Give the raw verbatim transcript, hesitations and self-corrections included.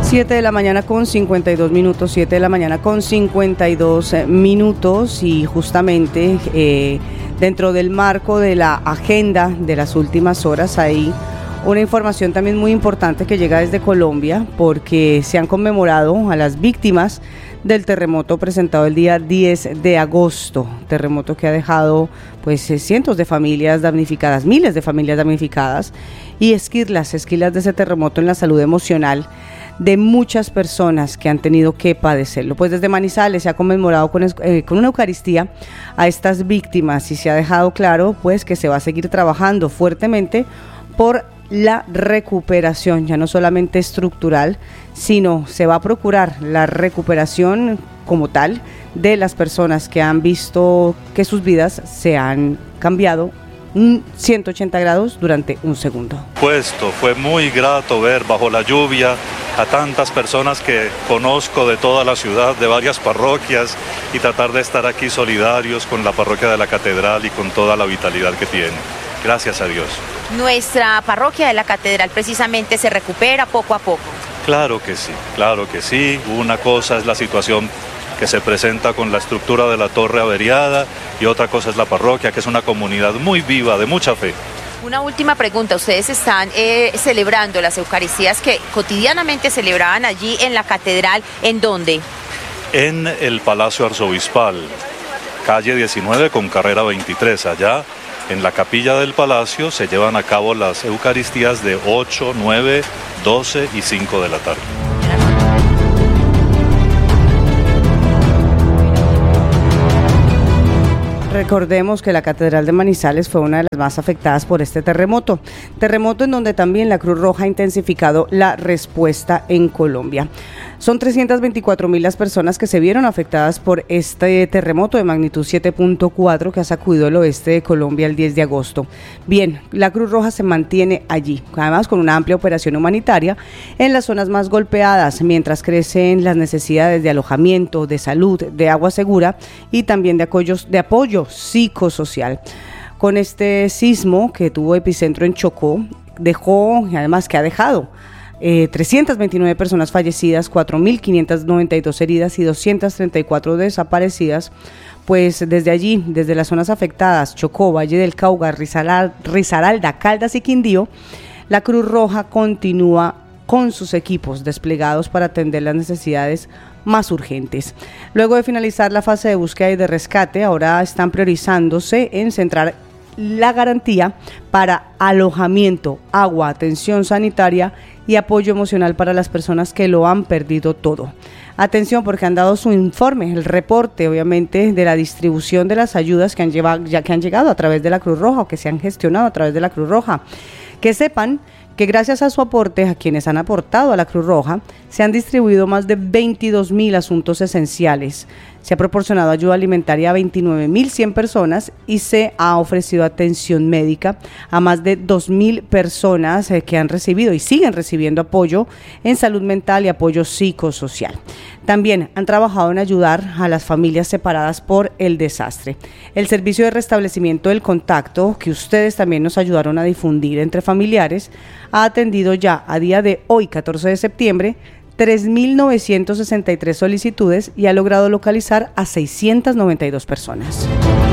siete de la mañana con cincuenta y dos minutos, siete de la mañana con cincuenta y dos minutos y justamente eh, dentro del marco de la agenda de las últimas horas hay una información también muy importante que llega desde Colombia porque se han conmemorado a las víctimas del terremoto presentado el día diez de agosto, terremoto que ha dejado pues cientos de familias damnificadas, miles de familias damnificadas y esquirlas, esquirlas de ese terremoto en la salud emocional de muchas personas que han tenido que padecerlo. Pues desde Manizales se ha conmemorado con, eh, con una Eucaristía a estas víctimas y se ha dejado claro pues que se va a seguir trabajando fuertemente por la recuperación, ya no solamente estructural, sino se va a procurar la recuperación como tal de las personas que han visto que sus vidas se han cambiado un ciento ochenta grados durante un segundo. Puesto, fue muy grato ver bajo la lluvia a tantas personas que conozco de toda la ciudad, de varias parroquias, y tratar de estar aquí solidarios con la parroquia de la Catedral y con toda la vitalidad que tiene. Gracias a Dios. Nuestra parroquia de la Catedral precisamente se recupera poco a poco. Claro que sí, claro que sí. Una cosa es la situación que se presenta con la estructura de la torre averiada y otra cosa es la parroquia, que es una comunidad muy viva, de mucha fe. Una última pregunta, ustedes están eh, celebrando las Eucaristías que cotidianamente celebraban allí en la Catedral, ¿en dónde? En el Palacio Arzobispal, calle diecinueve con carrera veintitrés, allá en la capilla del Palacio se llevan a cabo las Eucaristías de ocho, nueve, doce y cinco de la tarde. Recordemos que la Catedral de Manizales fue una de las más afectadas por este terremoto, terremoto en donde también la Cruz Roja ha intensificado la respuesta en Colombia. Son trescientas veinticuatro mil las personas que se vieron afectadas por este terremoto de magnitud siete punto cuatro que ha sacudido el oeste de Colombia el diez de agosto. Bien, la Cruz Roja se mantiene allí, además con una amplia operación humanitaria en las zonas más golpeadas, mientras crecen las necesidades de alojamiento, de salud, de agua segura y también de apoyo, de apoyo psicosocial. Con este sismo que tuvo epicentro en Chocó, dejó, y además que ha dejado, Eh, trescientas veintinueve personas fallecidas, cuatro mil quinientas noventa y dos heridas y doscientas treinta y cuatro desaparecidas, pues desde allí, desde las zonas afectadas, Chocó, Valle del Cauca, Rizaral, Risaralda, Caldas y Quindío, la Cruz Roja continúa con sus equipos desplegados para atender las necesidades más urgentes. Luego de finalizar la fase de búsqueda y de rescate, ahora están priorizándose en centrar la garantía para alojamiento, agua, atención sanitaria y apoyo emocional para las personas que lo han perdido todo. Atención porque han dado su informe, el reporte obviamente de la distribución de las ayudas que han, llevado, ya que han llegado a través de la Cruz Roja o que se han gestionado a través de la Cruz Roja. Que sepan que gracias a su aporte, a quienes han aportado a la Cruz Roja, se han distribuido más de veintidós mil asuntos esenciales. Se ha proporcionado ayuda alimentaria a veintinueve mil cien personas y se ha ofrecido atención médica a más de dos mil personas eh, que han recibido y siguen recibiendo apoyo en salud mental y apoyo psicosocial. También han trabajado en ayudar a las familias separadas por el desastre. El servicio de restablecimiento del contacto, que ustedes también nos ayudaron a difundir entre familiares, ha atendido ya a día de hoy, catorce de septiembre, tres mil novecientas sesenta y tres solicitudes y ha logrado localizar a seiscientas noventa y dos personas.